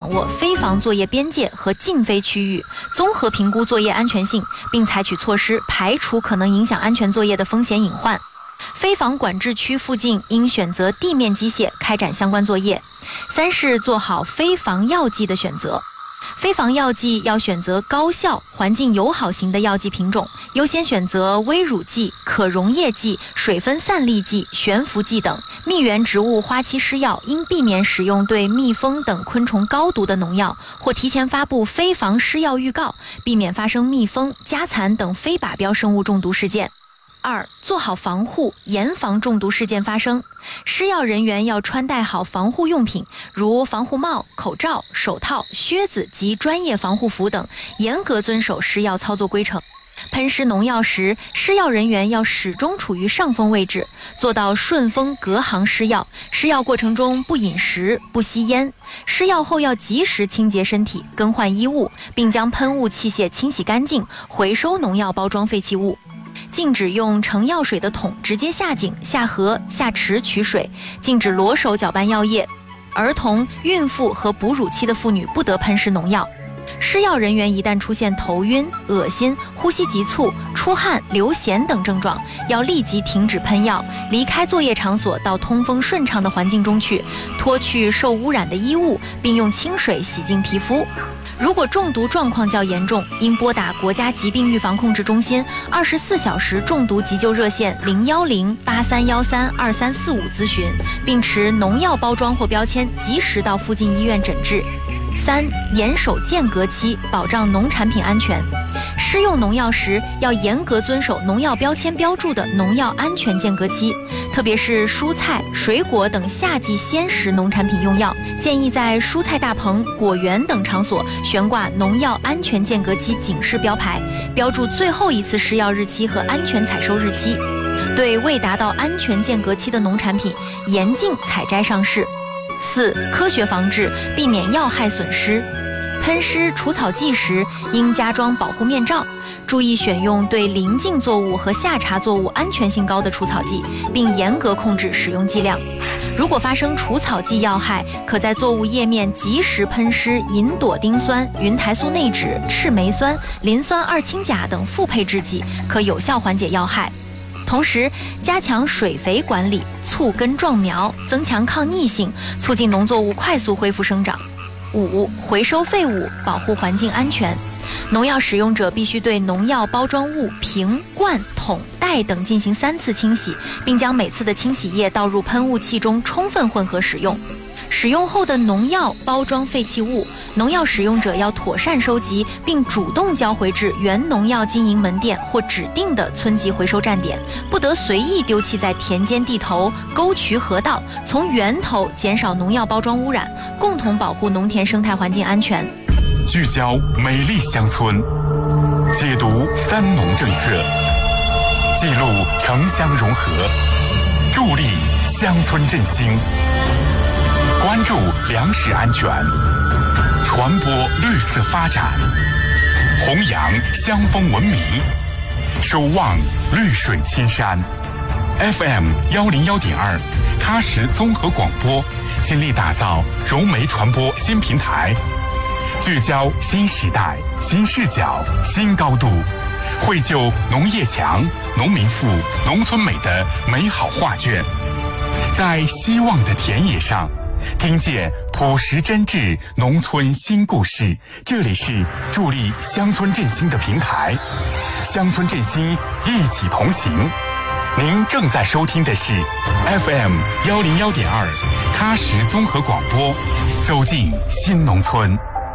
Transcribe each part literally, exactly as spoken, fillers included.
掌握飞防作业边界和禁飞区域，综合评估作业安全性，并采取措施排除可能影响安全作业的风险隐患。飞防管制区附近应选择地面机械开展相关作业。三是做好飞防药剂的选择。飞防药剂要选择高效、环境友好型的药剂品种，优先选择微乳剂、可溶液剂、水分散粒剂、悬浮剂等。蜜源植物花期施药应避免使用对蜜蜂等昆虫高毒的农药，或提前发布飞防施药预告，避免发生蜜蜂、家蚕等非靶标生物中毒事件。二、做好防护，严防中毒事件发生。施药人员要穿戴好防护用品，如防护帽、口罩、手套、靴子及专业防护服等，严格遵守施药操作规程。喷施农药时，施药人员要始终处于上风位置，做到顺风隔行施药。施药过程中不饮食、不吸烟。施药后要及时清洁身体，更换衣物，并将喷雾器械清洗干净，回收农药包装废弃物。禁止用盛药水的桶直接下井、下河、下池取水，禁止裸手搅拌药液。儿童、孕妇和哺乳期的妇女不得喷施农药。施药人员一旦出现头晕、恶心、呼吸急促、出汗、流涎等症状，要立即停止喷药，离开作业场所到通风顺畅的环境中去，脱去受污染的衣物，并用清水洗净皮肤。如果中毒状况较严重，应拨打国家疾病预防控制中心二十四小时中毒急救热线零幺零八三幺三二三四五咨询，并持农药包装或标签及时到附近医院诊治。三、严守间隔期，保障农产品安全。施用农药时，要严格遵守农药标签标注的农药安全间隔期，特别是蔬菜、水果等夏季鲜食农产品用药，建议在蔬菜大棚、果园等场所悬挂农药安全间隔期警示标牌，标注最后一次施药日期和安全采收日期。对未达到安全间隔期的农产品，严禁采摘上市。四、科学防治，避免药害损失。喷施除草剂时，应加装保护面罩，注意选用对临近作物和夏茬作物安全性高的除草剂，并严格控制使用剂量。如果发生除草剂药害，可在作物叶面及时喷施银朵丁酸、云台素内酯、赤霉酸、磷酸二氢钾等复配制剂，可有效缓解药害。同时，加强水肥管理，促根壮苗，增强抗逆性，促进农作物快速恢复生长。五、回收废物，保护环境安全。农药使用者必须对农药包装物、瓶、罐、桶、袋等进行三次清洗，并将每次的清洗液倒入喷雾器中充分混合使用。使用后的农药包装废弃物，农药使用者要妥善收集，并主动交回至原农药经营门店或指定的村级回收站点，不得随意丢弃在田间地头、沟渠河道，从源头减少农药包装污染，共同保护农田生态环境安全。 聚焦美丽乡村，解读三农政策，记录城乡融合，助力乡村振兴，关注粮食安全，传播绿色发展，弘扬乡风文明，守望绿水青山。F M 幺零幺点二，喀什综合广播倾力打造融媒传播新平台，聚焦新时代、新视角、新高度，绘就农业强、农民富、农村美的美好画卷。在希望的田野上，听见朴实真挚农村新故事。这里是助力乡村振兴的平台，乡村振兴一起同行。您正在收听的是 F M 幺零幺点二喀什综合广播，走进新农村。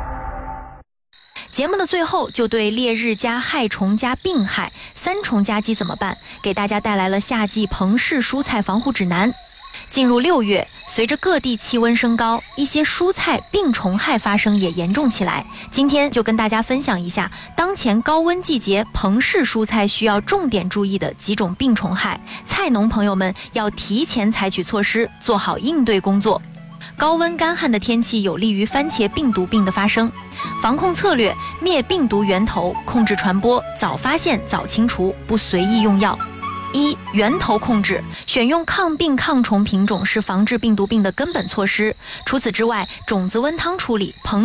节目的最后，就对烈日加害虫加病害三重夹击怎么办，给大家带来了夏季棚式蔬菜防护指南。进入六月，随着各地气温升高，一些蔬菜病虫害发生也严重起来。今天就跟大家分享一下当前高温季节棚式蔬菜需要重点注意的几种病虫害，菜农朋友们要提前采取措施，做好应对工作。高温干旱的天气有利于番茄病毒病的发生，防控策略：灭病毒源头，控制传播，早发现早清除，不随意用药。一、源头控制，选用抗病抗虫品种是防治病毒病的根本措施。除此之外，种子温汤处理、棚